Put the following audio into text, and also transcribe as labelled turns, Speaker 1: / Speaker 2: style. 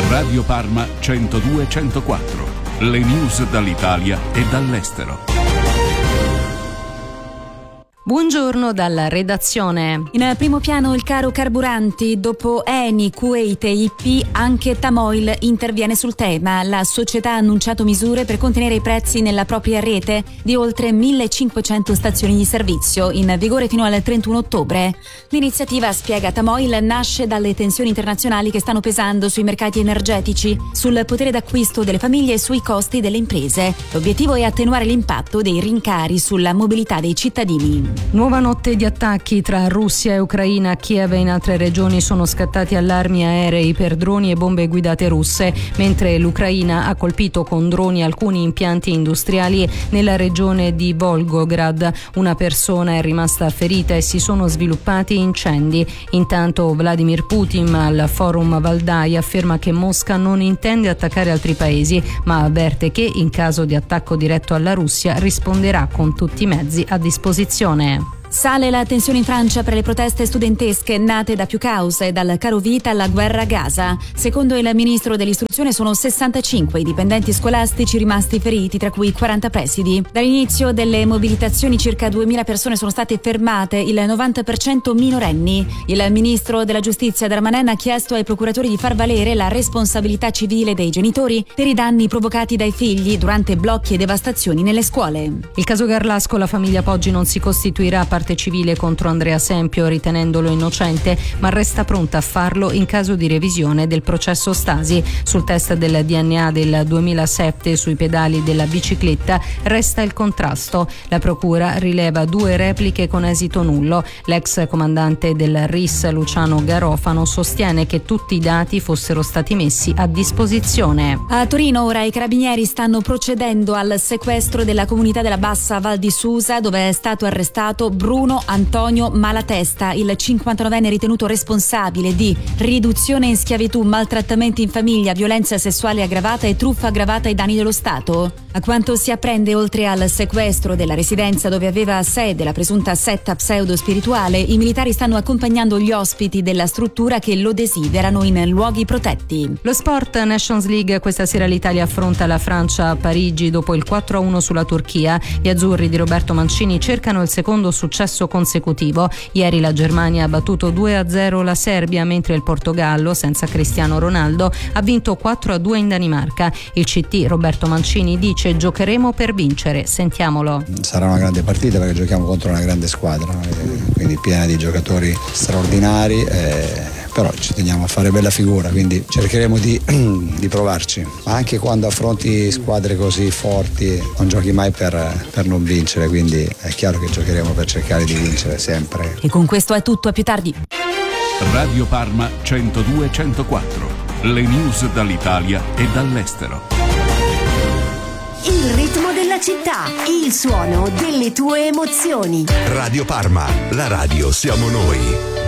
Speaker 1: Radio Parma 102-104. Le news dall'Italia e dall'estero.
Speaker 2: Buongiorno dalla redazione. In primo piano il caro carburanti. Dopo Eni, Kuwait e IP, anche Tamoil interviene sul tema. La società ha annunciato misure per contenere i prezzi nella propria rete di oltre 1500 stazioni di servizio, in vigore fino al 31 ottobre. L'iniziativa, spiega Tamoil, nasce dalle tensioni internazionali che stanno pesando sui mercati energetici, sul potere d'acquisto delle famiglie e sui costi delle imprese. L'obiettivo è attenuare l'impatto dei rincari sulla mobilità dei cittadini.
Speaker 3: Nuova notte di attacchi tra Russia e Ucraina. A Kiev e in altre regioni sono scattati allarmi aerei per droni e bombe guidate russe, mentre l'Ucraina ha colpito con droni alcuni impianti industriali nella regione di Volgograd. Una persona è rimasta ferita e si sono sviluppati incendi. Intanto Vladimir Putin al forum Valdai afferma che Mosca non intende attaccare altri paesi, ma avverte che in caso di attacco diretto alla Russia risponderà con tutti i mezzi a disposizione.
Speaker 2: Sale la tensione in Francia per le proteste studentesche nate da più cause, dal caro vita alla guerra a Gaza. Secondo il ministro dell'istruzione sono 65 i dipendenti scolastici rimasti feriti, tra cui 40 presidi. Dall'inizio delle mobilitazioni circa 2000 persone sono state fermate, il 90% minorenni. Il ministro della giustizia Darmanin ha chiesto ai procuratori di far valere la responsabilità civile dei genitori per i danni provocati dai figli durante blocchi e devastazioni nelle scuole.
Speaker 3: Il caso Garlasco, la famiglia Poggi non si costituirà a parte civile contro Andrea Sempio ritenendolo innocente, ma resta pronta a farlo in caso di revisione del processo Stasi. Sul test del DNA del 2007 sui pedali della bicicletta resta il contrasto. La procura rileva 2 repliche con esito nullo. L'ex comandante del RIS Luciano Garofano sostiene che tutti i dati fossero stati messi a disposizione.
Speaker 2: A Torino ora i carabinieri stanno procedendo al sequestro della comunità della Bassa Val di Susa, dove è stato arrestato Bruno Antonio Malatesta, il 59enne ritenuto responsabile di riduzione in schiavitù, maltrattamenti in famiglia, violenza sessuale aggravata e truffa aggravata ai danni dello Stato. A quanto si apprende, oltre al sequestro della residenza dove aveva sede la presunta setta pseudo-spirituale, i militari stanno accompagnando gli ospiti della struttura che lo desiderano in luoghi protetti.
Speaker 3: Lo sport, Nations League, questa sera l'Italia affronta la Francia a Parigi dopo il 4-1 sulla Turchia. Gli azzurri di Roberto Mancini cercano il secondo successo consecutivo. Ieri la Germania ha battuto 2-0 la Serbia, mentre il Portogallo, senza Cristiano Ronaldo, ha vinto 4-2 in Danimarca. Il CT Roberto Mancini dice: giocheremo per vincere. Sentiamolo.
Speaker 4: Sarà una grande partita perché giochiamo contro una grande squadra, quindi piena di giocatori straordinari, però ci teniamo a fare bella figura, quindi cercheremo di provarci. Ma anche quando affronti squadre così forti non giochi mai per non vincere, quindi è chiaro che giocheremo per cercare di vincere sempre.
Speaker 2: E con questo è tutto, a più tardi.
Speaker 1: Radio Parma 102-104. Le news dall'Italia e dall'estero.
Speaker 5: Il ritmo della città, il suono delle tue emozioni.
Speaker 6: Radio Parma, la radio siamo noi.